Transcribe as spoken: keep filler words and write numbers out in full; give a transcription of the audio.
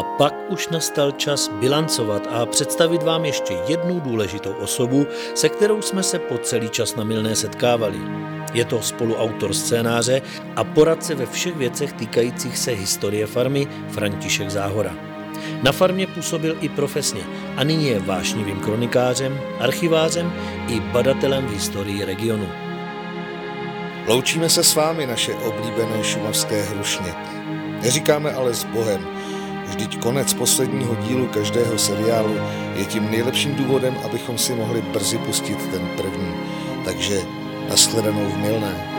A pak už nastal čas bilancovat a představit vám ještě jednu důležitou osobu, se kterou jsme se po celý čas na Mylné setkávali. Je to spoluautor scénáře a poradce ve všech věcech týkajících se historie farmy František Záhora. Na farmě působil i profesně a nyní je vášnivým kronikářem, archivářem i badatelem v historii regionu. Loučíme se s vámi, naše oblíbené šumavské hrušně. Neříkáme ale s Bohem. Vždyť konec posledního dílu každého seriálu je tím nejlepším důvodem, abychom si mohli brzy pustit ten první. Takže nashledanou v Mylné.